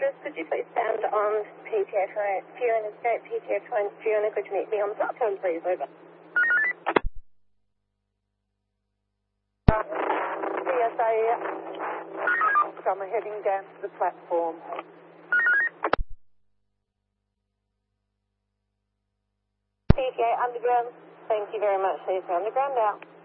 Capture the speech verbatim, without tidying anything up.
passengers, could you please stand on P T A train, Fiona Escape, P T A train, Fiona, could you meet me on the platform, please? Over. P S A, so I'm heading down to the platform. P T A Underground, thank you very much. P T A Underground now.